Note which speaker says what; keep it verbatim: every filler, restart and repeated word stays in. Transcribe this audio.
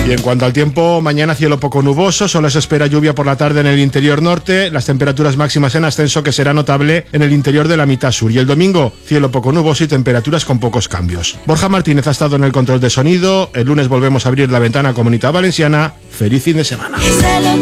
Speaker 1: Y en cuanto al tiempo, mañana cielo poco nuboso, solo se espera lluvia por la tarde en el interior norte, las temperaturas máximas en ascenso que será notable en el interior de la mitad sur. Y el domingo, cielo poco nuboso y temperaturas con pocos cambios. Borja Martínez ha estado en el control de sonido, el lunes volvemos a abrir la ventana Comunidad Valenciana. Feliz fin de semana.